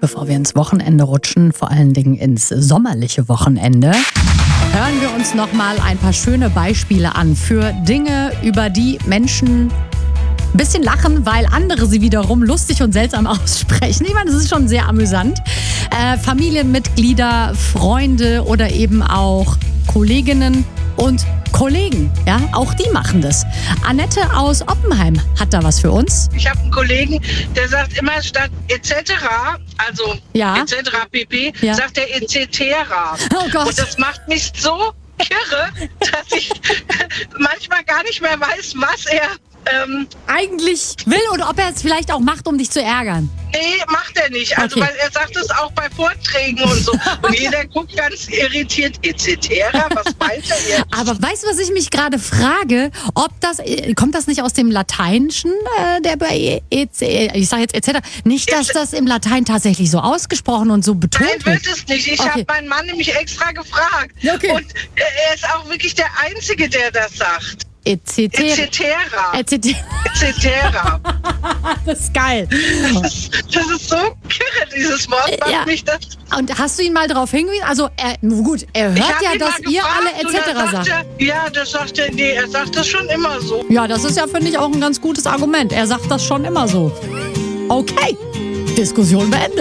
bevor wir ins Wochenende rutschen, vor allen Dingen ins sommerliche Wochenende, hören wir uns nochmal ein paar schöne Beispiele an für Dinge, über die Menschen ein bisschen lachen, weil andere sie wiederum lustig und seltsam aussprechen. Ich meine, das ist schon sehr amüsant. Familienmitglieder, Freunde oder eben auch Kolleginnen und Kollegen, ja, auch die machen das. Annette aus Oppenheim hat da was für uns. Ich habe einen Kollegen, der sagt immer statt etc., also Ja. etc. pp, Ja. sagt er etc. Oh Gott. Und das macht mich so irre, dass ich manchmal gar nicht mehr weiß, was er... Eigentlich will oder ob er es vielleicht auch macht, um dich zu ärgern. Nee, macht er nicht. Also, Okay. weil er sagt es auch bei Vorträgen und so. Und jeder guckt ganz irritiert, etc. Was meint er jetzt? Aber weißt du, was ich mich gerade frage? Ob das, kommt das nicht aus dem Lateinischen, der bei ich sage jetzt etc. Nicht, dass das im Latein tatsächlich so ausgesprochen und so betont Nein, wird. wird es nicht. Ich Okay. habe meinen Mann nämlich extra gefragt. Ja, okay. Und er ist auch wirklich der Einzige, der das sagt. etc. Etc. etc. Etc. Das ist geil. Das ist so kirre, dieses Wort. Macht Ja. mich das. Und hast du ihn mal darauf hingewiesen? Also, er Ich hört hab ja, ihn dass mal ihr gefragt alle und dann etc. sagt. Ja, das sagt er, nee, er sagt das schon immer so. Ja, das ist ja, finde ich, auch ein ganz gutes Argument. Er sagt das schon immer so. Okay, Diskussion beendet.